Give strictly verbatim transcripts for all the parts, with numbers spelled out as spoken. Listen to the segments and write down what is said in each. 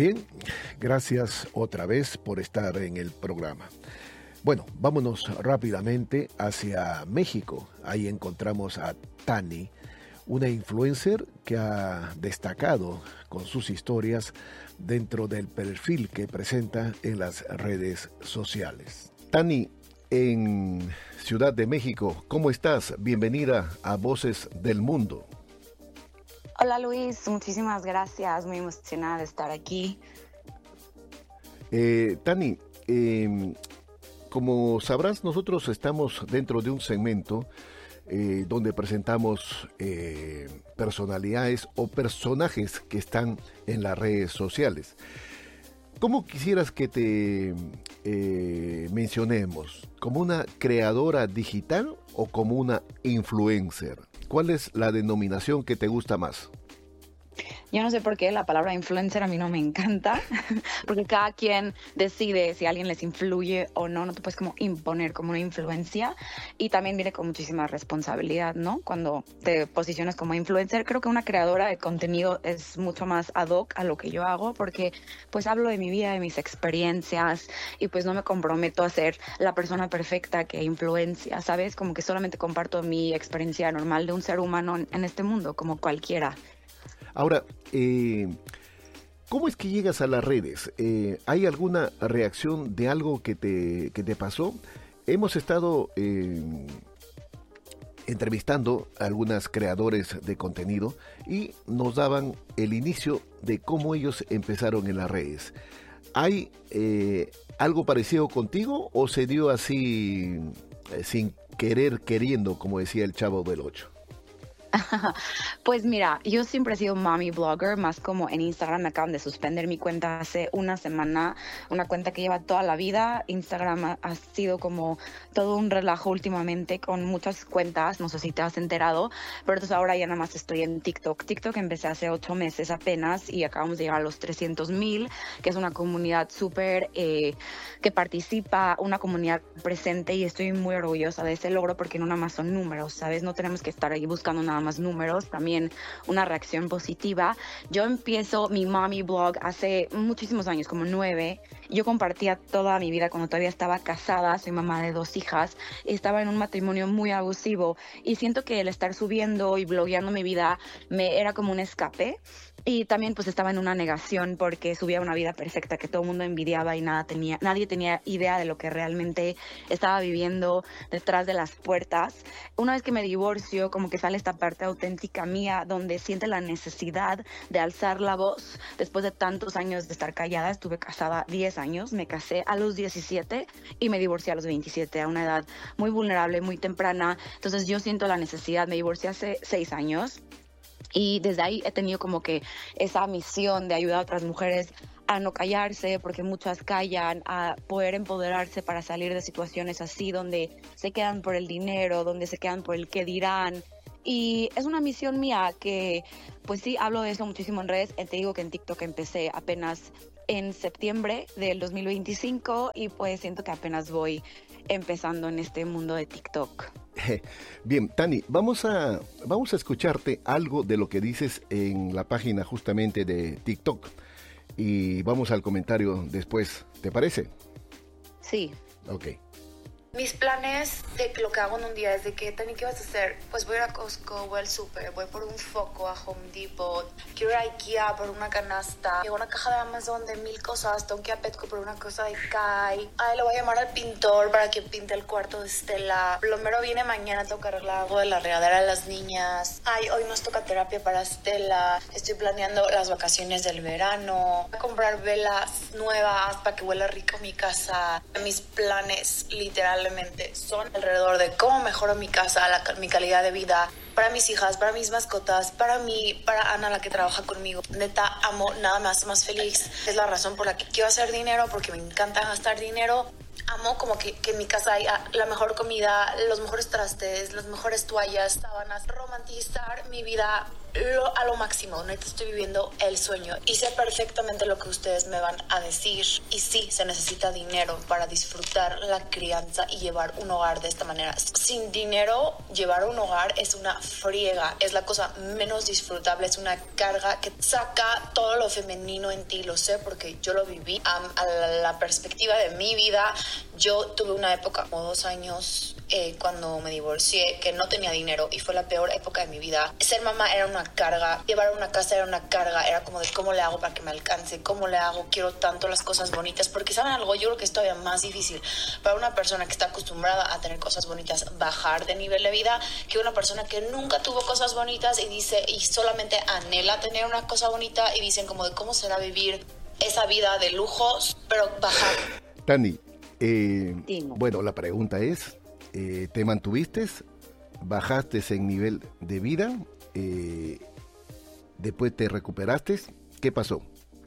Bien, gracias otra vez por estar en el programa. Bueno, vámonos rápidamente hacia México. Ahí encontramos a Tani, una influencer que ha destacado con sus historias dentro del perfil que presenta en las redes sociales. Tani, en Ciudad de México, ¿cómo estás? Bienvenida a Voces del Mundo. Hola Luis, muchísimas gracias, muy emocionada de estar aquí. Eh, Tani, eh, como sabrás, nosotros estamos dentro de un segmento eh, donde presentamos eh, personalidades o personajes que están en las redes sociales. ¿Cómo quisieras que te eh, mencionemos? ¿Como una creadora digital o como una influencer? ¿Cuál es la denominación que te gusta más? Yo no sé por qué la palabra influencer a mí no me encanta, porque cada quien decide si alguien les influye o no, no te puedes como imponer como una influencia, y también viene con muchísima responsabilidad, ¿no? Cuando te posicionas como influencer, creo que una creadora de contenido es mucho más ad hoc a lo que yo hago, porque pues hablo de mi vida, de mis experiencias, y pues no me comprometo a ser la persona perfecta que influencia, ¿sabes? Como que solamente comparto mi experiencia normal de un ser humano en este mundo, como cualquiera. Ahora, eh, ¿cómo es que llegas a las redes? Eh, ¿Hay alguna reacción de algo que te, que te pasó? Hemos estado eh, entrevistando a algunos creadores de contenido y nos daban el inicio de cómo ellos empezaron en las redes. ¿Hay eh, algo parecido contigo o se dio así eh, sin querer, queriendo, como decía el Chavo del Ocho? Pues mira, yo siempre he sido mommy blogger, más como en Instagram me acaban de suspender mi cuenta hace una semana, una cuenta que lleva toda la vida. Instagram ha, ha sido como todo un relajo últimamente con muchas cuentas, no sé si te has enterado, pero entonces ahora ya nada más estoy en TikTok. TikTok empecé hace ocho meses apenas y acabamos de llegar a los trescientos mil, que es una comunidad súper eh, que participa, una comunidad presente, y estoy muy orgullosa de ese logro porque no nada más son números, ¿sabes? No tenemos que estar ahí buscando nada más números, también una reacción positiva. Yo empiezo mi mommy blog hace muchísimos años, como nueve. Yo compartía toda mi vida cuando todavía estaba casada, soy mamá de dos hijas, estaba en un matrimonio muy abusivo y siento que el estar subiendo y blogueando mi vida me era como un escape. Y también pues estaba en una negación porque subía una vida perfecta que todo el mundo envidiaba y nada tenía, nadie tenía idea de lo que realmente estaba viviendo detrás de las puertas. Una vez que me divorcio, como que sale esta parte auténtica mía donde siente la necesidad de alzar la voz. Después de tantos años de estar callada, estuve casada diez años, me casé a los diecisiete y me divorcié a los veintisiete, a una edad muy vulnerable, muy temprana. Entonces yo siento la necesidad, me divorcié hace seis años. Y desde ahí he tenido como que esa misión de ayudar a otras mujeres a no callarse, porque muchas callan, a poder empoderarse para salir de situaciones así, donde se quedan por el dinero, donde se quedan por el qué dirán. Y es una misión mía que, pues sí, hablo de eso muchísimo en redes. Te digo que en TikTok empecé apenas en septiembre del dos mil veinticinco y pues siento que apenas voy empezando en este mundo de TikTok. Bien, Tani, vamos a, vamos a escucharte algo de lo que dices en la página justamente de TikTok y vamos al comentario después, ¿te parece? Sí. Ok. Mis planes de lo que hago en un día es de que, Tani, ¿qué vas a hacer? Pues voy a ir a Costco, voy al súper, voy por un foco a Home Depot, quiero ir a IKEA por una canasta, llevo una caja de Amazon de mil cosas, tengo que ir a Petco por una cosa de Kai, ay, le voy a llamar al pintor para que pinte el cuarto de Estela, plomero viene mañana, tengo que arreglar algo de la regadera de las niñas, ay, hoy nos toca terapia para Estela, estoy planeando las vacaciones del verano, voy a comprar velas nuevas para que huela rico mi casa. Mis planes, literal, son alrededor de cómo mejoro mi casa, la, mi calidad de vida para mis hijas, para mis mascotas, para mí, para Ana, la que trabaja conmigo. Neta, amo, nada me hace más feliz. Es la razón por la que quiero hacer dinero, porque me encanta gastar dinero. Amo como que, que en mi casa haya la mejor comida, los mejores trastes, las mejores toallas, sábanas. Romantizar mi vida lo, a lo máximo, neta estoy viviendo el sueño y sé perfectamente lo que ustedes me van a decir. Y sí, se necesita dinero para disfrutar la crianza y llevar un hogar de esta manera. Sin dinero, llevar un hogar es una friega, es la cosa menos disfrutable, es una carga que saca todo lo femenino en ti, lo sé porque yo lo viví. Um, a la, la perspectiva de mi vida, yo tuve una época como dos años eh, cuando me divorcié que no tenía dinero y fue la peor época de mi vida. Ser mamá era una carga, llevar una casa era una carga, era como de cómo le hago para que me alcance, cómo le hago, quiero tanto las cosas bonitas, porque ¿saben algo? Yo creo que es todavía más difícil para una persona que está acostumbrada a tener cosas bonitas bajar de nivel de vida que una persona que nunca tuvo cosas bonitas y dice y solamente anhela tener una cosa bonita y dicen como de cómo será vivir esa vida de lujos, pero bajar. Tani, eh, bueno, la pregunta es, eh, ¿te mantuviste? ¿Bajaste en nivel de vida? Eh, ¿Después te recuperaste? ¿Qué pasó?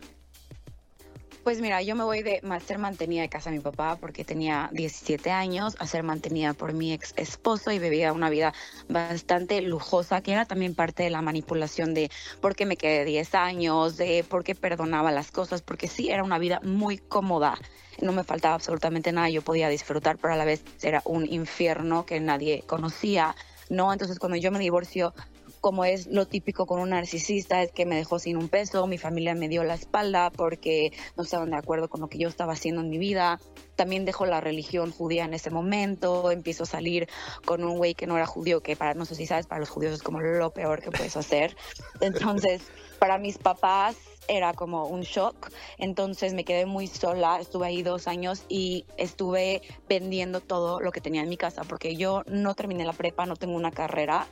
Pues mira, yo me voy de ser mantenida de casa de mi papá porque tenía diecisiete años a ser mantenida por mi ex esposo y vivía una vida bastante lujosa, que era también parte de la manipulación de por qué me quedé diez años, de por qué perdonaba las cosas, porque sí, era una vida muy cómoda. No me faltaba absolutamente nada, yo podía disfrutar, pero a la vez era un infierno que nadie conocía, ¿no? Entonces cuando yo me divorcio, como es lo típico con un narcisista, es que me dejó sin un peso, mi familia me dio la espalda porque no estaban de acuerdo con lo que yo estaba haciendo en mi vida. También dejó la religión judía en ese momento, empiezo a salir con un güey que no era judío, que para, no sé si sabes, para los judíos es como lo peor que puedes hacer. Entonces, para mis papás era como un shock, entonces me quedé muy sola, estuve ahí dos años y estuve vendiendo todo lo que tenía en mi casa, porque yo no terminé la prepa, no tengo una carrera,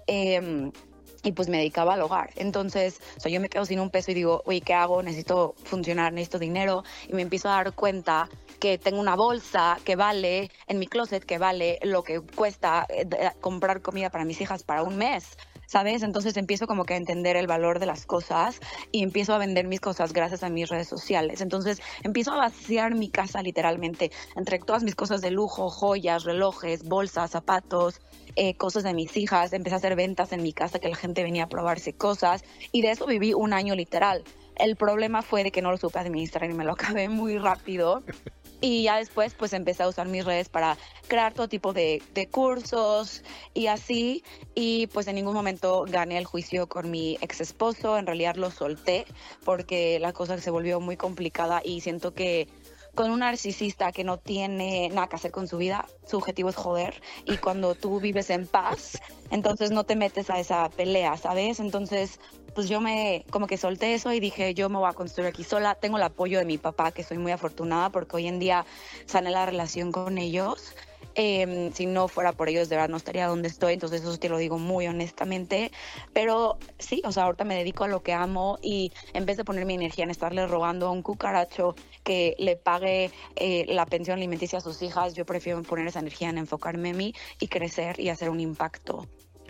eh, y pues me dedicaba al hogar. Entonces, o sea, yo me quedo sin un peso y digo, oye, ¿qué hago? Necesito funcionar, necesito dinero, y me empiezo a dar cuenta que tengo una bolsa que vale, en mi closet, que vale lo que cuesta eh, comprar comida para mis hijas para un mes, ¿sabes? Entonces empiezo como que a entender el valor de las cosas y empiezo a vender mis cosas gracias a mis redes sociales. Entonces empiezo a vaciar mi casa literalmente, entre todas mis cosas de lujo, joyas, relojes, bolsas, zapatos, eh, cosas de mis hijas. Empecé a hacer ventas en mi casa, que la gente venía a probarse cosas, y de eso viví un año literal. El problema fue de que no lo supe administrar y me lo acabé muy rápido. Y ya después pues empecé a usar mis redes para crear todo tipo de, de cursos y así, y pues en ningún momento gané el juicio con mi ex esposo. En realidad lo solté porque la cosa se volvió muy complicada y siento que con un narcisista que no tiene nada que hacer con su vida, su objetivo es joder, y cuando tú vives en paz, entonces no te metes a esa pelea, ¿sabes? Entonces pues yo me como que solté eso y dije, yo me voy a construir aquí sola. Tengo el apoyo de mi papá, que soy muy afortunada porque hoy en día sané la relación con ellos. Eh, si no fuera por ellos, de verdad no estaría donde estoy, entonces eso te lo digo muy honestamente. Pero sí, o sea, ahorita me dedico a lo que amo, y en vez de poner mi energía en estarle rogando a un cucaracho que le pague eh, la pensión alimenticia a sus hijas, yo prefiero poner esa energía en enfocarme en mí y crecer y hacer un impacto.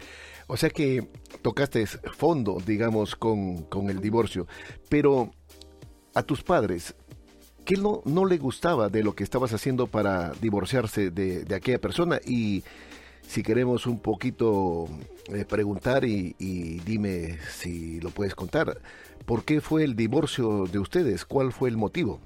O sea que tocaste fondo, digamos, con, con el divorcio, pero a tus padres, ¿qué no, no le gustaba de lo que estabas haciendo para divorciarse de, de aquella persona? Y si queremos un poquito eh, preguntar y, y dime si lo puedes contar, ¿por qué fue el divorcio de ustedes? ¿Cuál fue el motivo?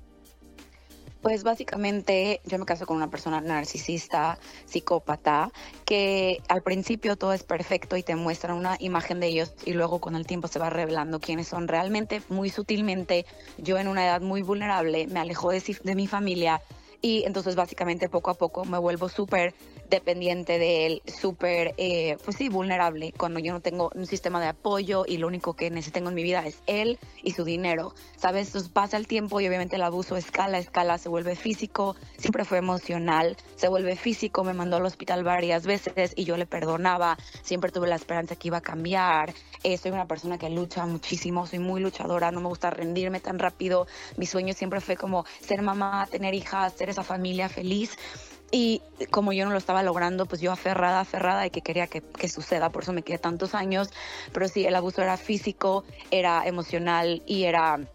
Pues básicamente yo me casé con una persona narcisista, psicópata, que al principio todo es perfecto y te muestran una imagen de ellos, y luego con el tiempo se va revelando quiénes son realmente. Muy sutilmente, yo en una edad muy vulnerable me alejó de, de mi familia, y entonces básicamente poco a poco me vuelvo súper dependiente de él, súper, eh, pues sí, vulnerable, cuando yo no tengo un sistema de apoyo y lo único que necesito en mi vida es él y su dinero, ¿sabes? Entonces pasa el tiempo y obviamente el abuso escala, escala, se vuelve físico, siempre fue emocional, se vuelve físico, me mandó al hospital varias veces y yo le perdonaba, siempre tuve la esperanza que iba a cambiar. Eh, soy una persona que lucha muchísimo, soy muy luchadora, no me gusta rendirme tan rápido. Mi sueño siempre fue como ser mamá, tener hijas, ser esa familia feliz. Y como yo no lo estaba logrando, pues yo aferrada, aferrada y que quería que, que suceda, por eso me quedé tantos años. Pero sí, el abuso era físico, era emocional y era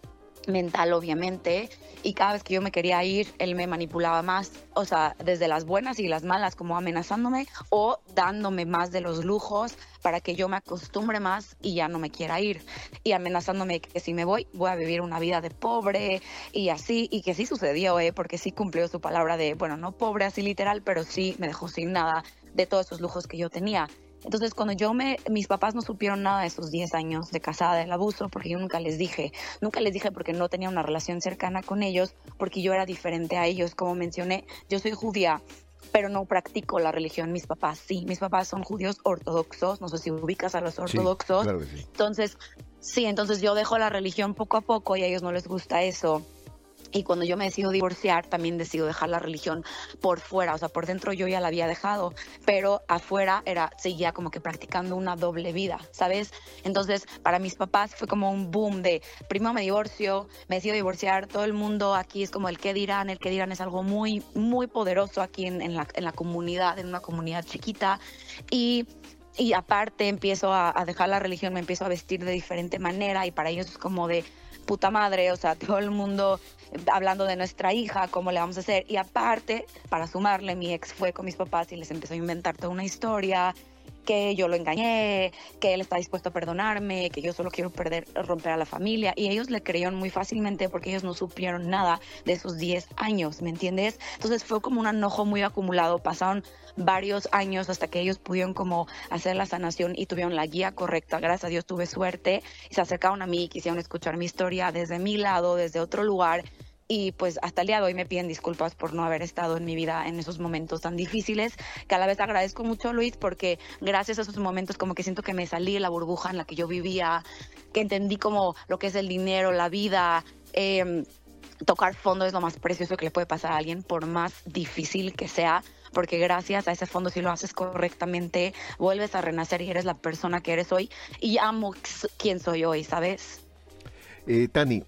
mental, obviamente, y cada vez que yo me quería ir, él me manipulaba más, o sea, desde las buenas y las malas, como amenazándome o dándome más de los lujos para que yo me acostumbre más y ya no me quiera ir, y amenazándome que si me voy, voy a vivir una vida de pobre y así, y que sí sucedió, ¿eh? Porque sí cumplió su palabra de, bueno, no pobre así literal, pero sí me dejó sin nada de todos esos lujos que yo tenía. Entonces, cuando yo me, mis papás no supieron nada de esos diez años de casada, del abuso, porque yo nunca les dije, nunca les dije porque no tenía una relación cercana con ellos, porque yo era diferente a ellos. Como mencioné, yo soy judía, pero no practico la religión. Mis papás sí, mis papás son judíos ortodoxos, no sé si ubicas a los ortodoxos. Sí, claro que sí. Entonces, sí, entonces yo dejo la religión poco a poco y a ellos no les gusta eso. Y cuando yo me decido divorciar, también decido dejar la religión por fuera. O sea, por dentro yo ya la había dejado, pero afuera era, seguía como que practicando una doble vida, ¿sabes? Entonces, para mis papás fue como un boom de, primero me divorcio, me decido divorciar, todo el mundo aquí es como el qué dirán, el qué dirán es algo muy, muy poderoso aquí en, en, la, en la comunidad, en una comunidad chiquita. Y... Y aparte empiezo a, a dejar la religión, me empiezo a vestir de diferente manera y para ellos es como de puta madre, o sea, todo el mundo hablando de nuestra hija, cómo le vamos a hacer. Y aparte, para sumarle, mi ex fue con mis papás y les empezó a inventar toda una historia, que yo lo engañé, que él está dispuesto a perdonarme, que yo solo quiero perder, romper a la familia. Y ellos le creyeron muy fácilmente porque ellos no supieron nada de esos diez años, ¿me entiendes? Entonces fue como un enojo muy acumulado. Pasaron varios años hasta que ellos pudieron como hacer la sanación y tuvieron la guía correcta. Gracias a Dios tuve suerte y se acercaron a mí y quisieron escuchar mi historia desde mi lado, desde otro lugar. Y pues hasta el día de hoy me piden disculpas por no haber estado en mi vida en esos momentos tan difíciles, que a la vez agradezco mucho, Luis, porque gracias a esos momentos como que siento que me salí de la burbuja en la que yo vivía, que entendí como lo que es el dinero, la vida. Eh, tocar fondo es lo más precioso que le puede pasar a alguien, por más difícil que sea, porque gracias a ese fondo, si lo haces correctamente, vuelves a renacer y eres la persona que eres hoy, y amo quién soy hoy, ¿sabes? Eh, Tani,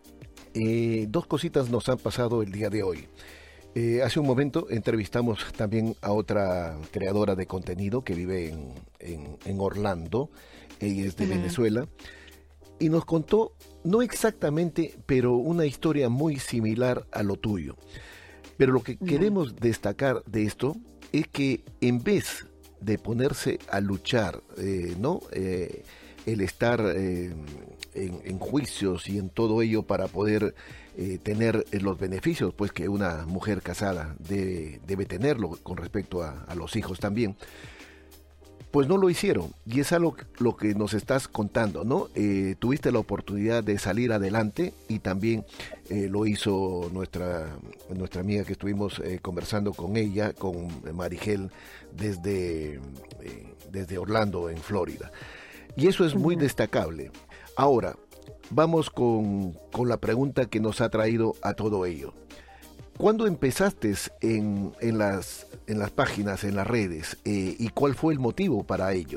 Eh, dos cositas nos han pasado el día de hoy. Eh, hace un momento entrevistamos también a otra creadora de contenido que vive en, en, en Orlando. Ella es de uh-huh. Venezuela. Y nos contó, no exactamente, pero una historia muy similar a lo tuyo. Pero lo que uh-huh. queremos destacar de esto es que en vez de ponerse a luchar, eh, ¿no? Eh, el estar... Eh, En, en juicios y en todo ello para poder eh, tener los beneficios pues que una mujer casada debe, debe tenerlo con respecto a, a los hijos también, pues no lo hicieron, y es algo lo que nos estás contando, ¿no? Eh, tuviste la oportunidad de salir adelante y también eh, lo hizo nuestra, nuestra amiga que estuvimos eh, conversando con ella, con Marigel desde, eh, desde Orlando en Florida, y eso es muy destacable. Ahora, vamos con, con la pregunta que nos ha traído a todo ello. ¿Cuándo empezaste en, en, las, en las páginas, en las redes? Eh, ¿Y cuál fue el motivo para ello?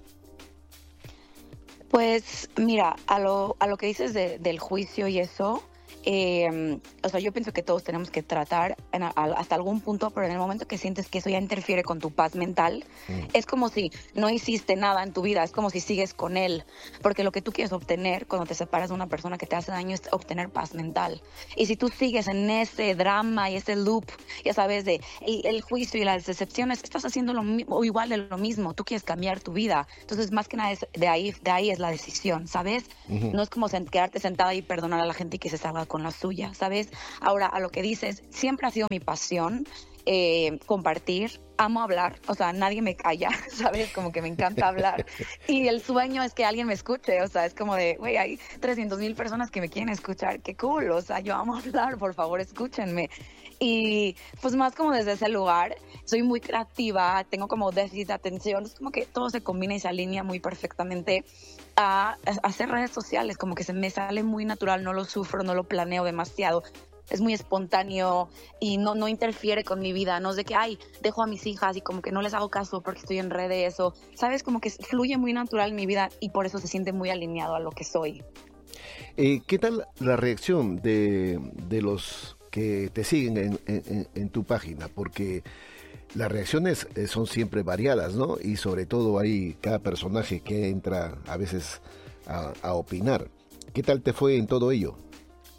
Pues mira, a lo, a lo que dices de, del juicio y eso, eh, o sea, yo pienso que todos tenemos que tratar en, a, hasta algún punto, pero en el momento que sientes que eso ya interfiere con tu paz mental, mm. es como si no hiciste nada en tu vida, es como si sigues con él, porque lo que tú quieres obtener cuando te separas de una persona que te hace daño es obtener paz mental. Y si tú sigues en ese drama y ese loop, ya sabes, de el, el juicio y las decepciones, estás haciendo lo mismo, o igual de lo mismo, tú quieres cambiar tu vida. Entonces, más que nada, es, de, ahí, de ahí es la decisión, ¿sabes? Uh-huh. No es como quedarte sentada y perdonar a la gente y que se salga con la suya, ¿sabes? Ahora, a lo que dices, siempre ha sido mi pasión eh, compartir, amo hablar, o sea, nadie me calla, ¿sabes? Como que me encanta hablar, y el sueño es que alguien me escuche, o sea, es como de, güey, hay trescientas mil personas que me quieren escuchar, qué cool, o sea, yo amo hablar, por favor, escúchenme. Y pues más como desde ese lugar, soy muy creativa, tengo como déficit de atención, es como que todo se combina y se alinea muy perfectamente a, a hacer redes sociales, como que se me sale muy natural, no lo sufro, no lo planeo demasiado, es muy espontáneo y no, no interfiere con mi vida, no es de que, ay, dejo a mis hijas y como que no les hago caso porque estoy en redes, o, ¿sabes? Como que fluye muy natural en mi vida y por eso se siente muy alineado a lo que soy. Eh, ¿Qué tal la reacción de, de los que te siguen en, en, en tu página? Porque las reacciones son siempre variadas, ¿no? Y sobre todo hay cada personaje que entra a veces a, a opinar. ¿Qué tal te fue en todo ello?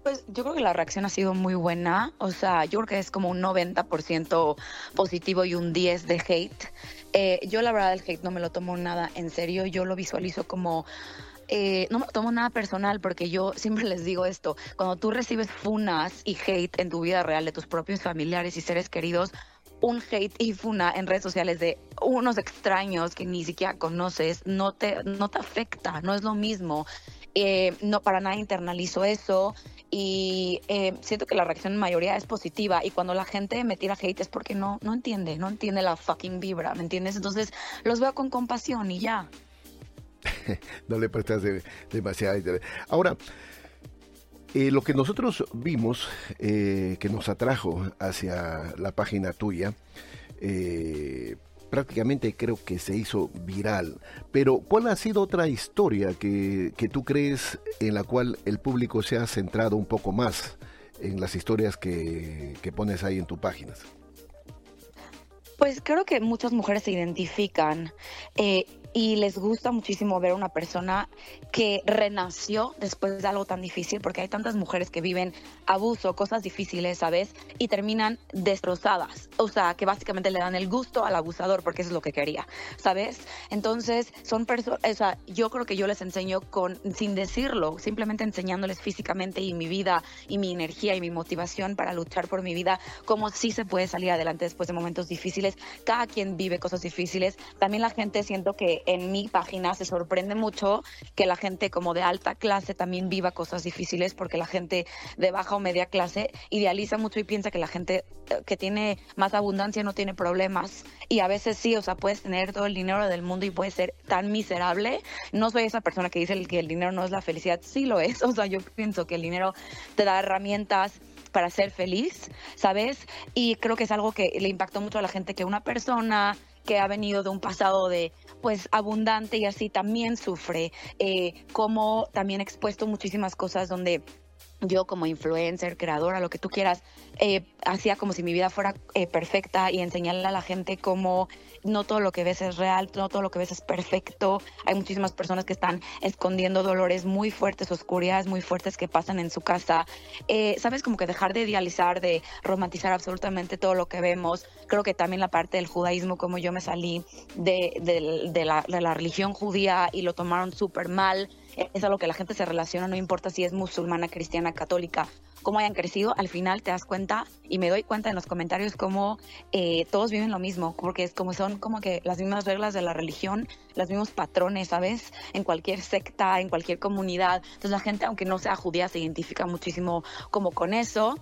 Pues yo creo que la reacción ha sido muy buena, o sea, yo creo que es como un noventa por ciento positivo y un diez por ciento de hate. Eh, yo la verdad el hate no me lo tomo nada en serio, yo lo visualizo como, eh, no me lo tomo nada personal porque yo siempre les digo esto, cuando tú recibes funas y hate en tu vida real de tus propios familiares y seres queridos, un hate y funa en redes sociales de unos extraños que ni siquiera conoces, no te, no te afecta, no es lo mismo. Eh, no para nada internalizo eso y eh, siento que la reacción en mayoría es positiva y cuando la gente me tira hate es porque no, no entiende, no entiende la fucking vibra, ¿me entiendes? Entonces los veo con compasión y ya. No le prestas de, demasiada interés. Ahora, eh, lo que nosotros vimos eh, que nos atrajo hacia la página tuya, eh, prácticamente creo que se hizo viral, pero ¿cuál ha sido otra historia que, que tú crees en la cual el público se ha centrado un poco más en las historias que, que pones ahí en tus páginas? Pues creo que muchas mujeres se identifican eh, y les gusta muchísimo ver a una persona que renació después de algo tan difícil, porque hay tantas mujeres que viven abuso, cosas difíciles, ¿sabes? Y terminan destrozadas, o sea, que básicamente le dan el gusto al abusador porque eso es lo que quería, ¿sabes? Entonces, son personas, o sea, yo creo que yo les enseño con, sin decirlo, simplemente enseñándoles físicamente y mi vida y mi energía y mi motivación para luchar por mi vida, cómo sí se puede salir adelante después de momentos difíciles. Cada quien vive cosas difíciles. También la gente, siento que en mi página se sorprende mucho que la gente como de alta clase también viva cosas difíciles, porque la gente de baja o media clase idealiza mucho y piensa que la gente que tiene más abundancia no tiene problemas. Y a veces sí, o sea, puedes tener todo el dinero del mundo y puedes ser tan miserable. No soy esa persona que dice que el dinero no es la felicidad. Sí lo es. O sea, yo pienso que el dinero te da herramientas para ser feliz, ¿sabes? Y creo que es algo que le impactó mucho a la gente, que una persona que ha venido de un pasado de, pues, abundante y así también sufre, eh, como también he expuesto muchísimas cosas donde yo como influencer, creadora, lo que tú quieras, eh, hacía como si mi vida fuera eh, perfecta y enseñarle a la gente cómo no todo lo que ves es real, no todo lo que ves es perfecto. Hay muchísimas personas que están escondiendo dolores muy fuertes, oscuridades muy fuertes que pasan en su casa. Eh, ¿Sabes? Como que dejar de idealizar, de romantizar absolutamente todo lo que vemos. Creo que también la parte del judaísmo, como yo me salí de, de, de, la, de la religión judía y lo tomaron súper mal. Es a lo que la gente se relaciona, no importa si es musulmana, cristiana, católica, cómo hayan crecido, al final te das cuenta y me doy cuenta en los comentarios cómo eh, todos viven lo mismo, porque es como son como que las mismas reglas de la religión, los mismos patrones, ¿sabes? En cualquier secta, en cualquier comunidad. Entonces la gente, aunque no sea judía, se identifica muchísimo como con eso.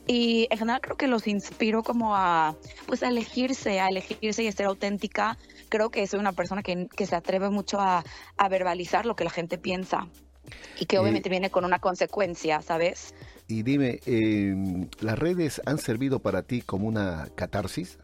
Y en general creo que los inspiro como a, pues, a elegirse, a elegirse y a ser auténtica. Creo que soy una persona que, que se atreve mucho a, a verbalizar lo que la gente piensa y que obviamente eh, viene con una consecuencia, ¿sabes? Y dime, eh, ¿las redes han servido para ti como una catarsis?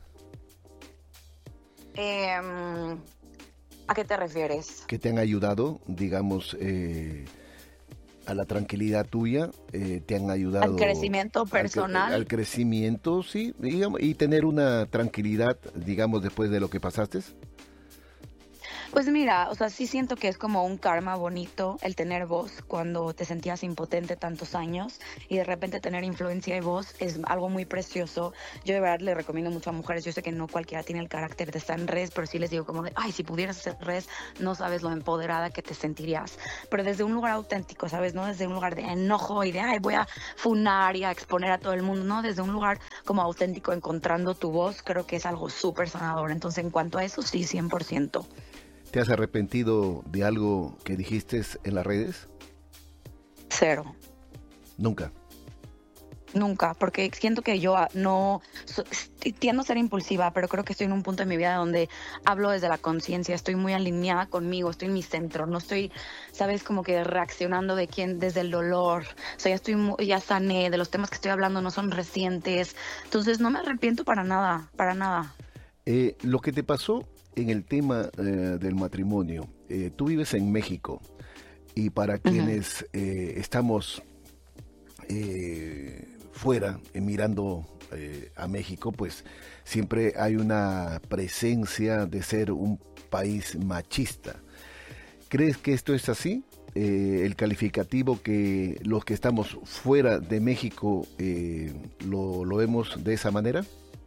Eh, ¿A qué te refieres? ¿Que te han ayudado, digamos, eh, a la tranquilidad tuya? Eh, ¿Te han ayudado al crecimiento personal? Al, al crecimiento, sí, digamos, y tener una tranquilidad, digamos, después de lo que pasaste. Pues mira, o sea, sí siento que es como un karma bonito el tener voz cuando te sentías impotente tantos años y de repente tener influencia y voz es algo muy precioso. Yo de verdad le recomiendo mucho a mujeres, yo sé que no cualquiera tiene el carácter de estar en redes, pero sí les digo como de, ay, si pudieras hacer redes, no sabes lo empoderada que te sentirías. Pero desde un lugar auténtico, ¿sabes? No desde un lugar de enojo y de, ay, voy a funar y a exponer a todo el mundo, no, desde un lugar como auténtico, encontrando tu voz, creo que es algo súper sanador. Entonces, en cuanto a eso, sí, cien por ciento. ¿Te has arrepentido de algo que dijiste en las redes? Cero. ¿Nunca? Nunca, porque siento que yo no... So, tiendo a ser impulsiva, pero creo que estoy en un punto de mi vida donde hablo desde la conciencia, estoy muy alineada conmigo, estoy en mi centro, no estoy, ¿sabes? Como que reaccionando de quién, desde el dolor. O sea, ya estoy, muy, ya sané, de los temas que estoy hablando no son recientes. Entonces no me arrepiento para nada, para nada. Eh, lo que te pasó en el tema eh, del matrimonio, eh, tú vives en México y para quienes uh-huh. eh, estamos eh, fuera eh, mirando eh, a México, pues siempre hay una presencia de ser un país machista. ¿Crees que esto es así eh, el calificativo que los que estamos fuera de México eh, lo, lo vemos de esa manera?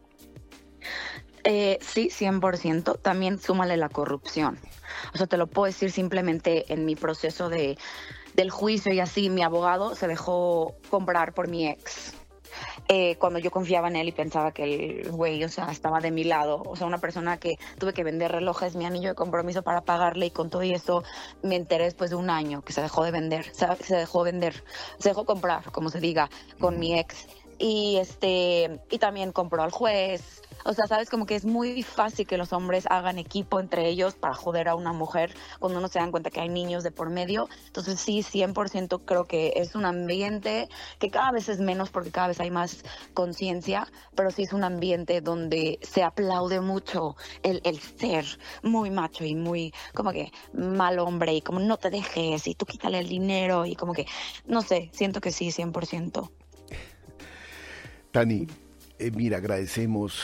Eh, sí, cien por ciento. También súmale la corrupción. O sea, te lo puedo decir simplemente en mi proceso de, del juicio y así, mi abogado se dejó comprar por mi ex. Eh, cuando yo confiaba en él y pensaba que el güey, o sea, estaba de mi lado. O sea, una persona que tuve que vender relojes, mi anillo de compromiso para pagarle, y con todo y eso me enteré después de un año que se dejó de vender, se, se dejó vender, se dejó comprar, como se diga, con mi ex. Y este, y también compró al juez. O sea, sabes, como que es muy fácil que los hombres hagan equipo entre ellos para joder a una mujer cuando no se dan cuenta que hay niños de por medio. Entonces sí, cien por ciento creo que es un ambiente que cada vez es menos porque cada vez hay más conciencia, pero sí es un ambiente donde se aplaude mucho el, el ser muy macho y muy como que mal hombre y como no te dejes y tú quítale el dinero y como que, no sé, siento que sí, cien por ciento. Tani, eh, mira, agradecemos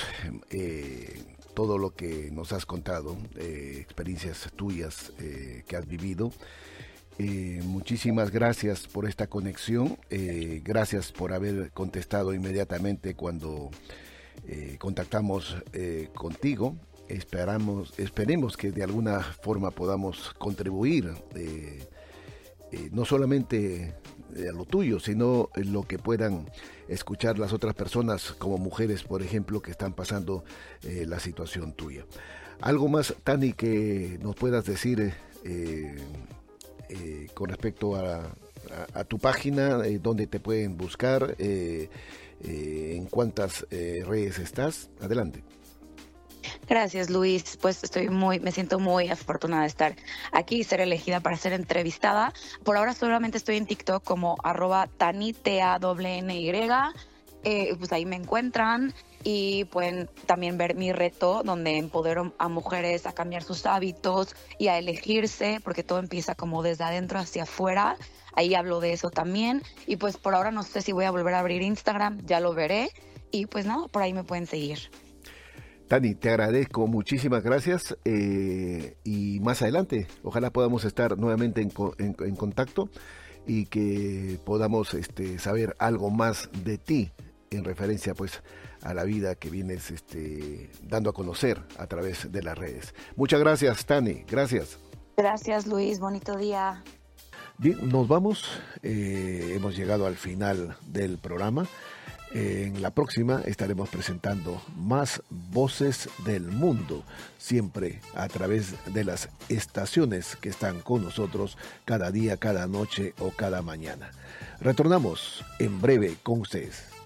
eh, todo lo que nos has contado, eh, experiencias tuyas eh, que has vivido. Eh, muchísimas gracias por esta conexión, eh, gracias por haber contestado inmediatamente cuando eh, contactamos eh, contigo. Esperamos, esperemos que de alguna forma podamos contribuir, eh, eh, no solamente a lo tuyo, sino en lo que puedan escuchar las otras personas, como mujeres, por ejemplo, que están pasando eh, la situación tuya. ¿Algo más, Tani, que nos puedas decir eh, eh, con respecto a, a, a tu página, eh, dónde te pueden buscar, eh, eh, en cuántas eh, redes estás? Adelante. Gracias, Luis. Pues estoy muy, me siento muy afortunada de estar aquí y ser elegida para ser entrevistada. Por ahora solamente estoy en TikTok como arroba Tani, T A N N Y. Eh, pues ahí me encuentran y pueden también ver mi reto donde empodero a mujeres a cambiar sus hábitos y a elegirse, porque todo empieza como desde adentro hacia afuera. Ahí hablo de eso también. Y pues por ahora no sé si voy a volver a abrir Instagram, ya lo veré. Y pues nada, por ahí me pueden seguir. Tani, te agradezco, muchísimas gracias eh, y más adelante ojalá podamos estar nuevamente en, en, en contacto y que podamos este, saber algo más de ti en referencia pues a la vida que vienes este, dando a conocer a través de las redes. Muchas gracias, Tani, gracias. Gracias, Luis, bonito día. Bien, nos vamos, eh, hemos llegado al final del programa. En la próxima estaremos presentando más voces del mundo, siempre a través de las estaciones que están con nosotros cada día, cada noche o cada mañana. Retornamos en breve con ustedes.